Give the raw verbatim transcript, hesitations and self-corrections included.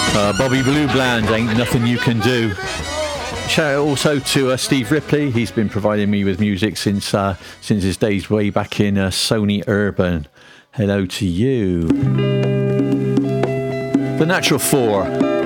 Uh, Bobby Blue Bland, Ain't Nothing You Can Do. Shout out also to uh, Steve Ripley. He's been providing me with music since uh, since his days way back in uh, Sony Urban. Hello to you. The Natural Four.